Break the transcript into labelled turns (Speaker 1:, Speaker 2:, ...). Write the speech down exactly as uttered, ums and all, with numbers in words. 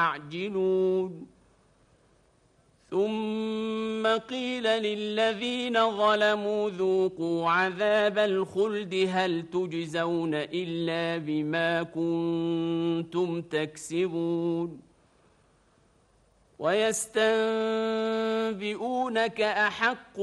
Speaker 1: يعجلون ثم قيل للذين ظلموا ذوقوا عذاب الخلد هل تجزون إلا بما كنتم تكسبون ويستنبئونك أحق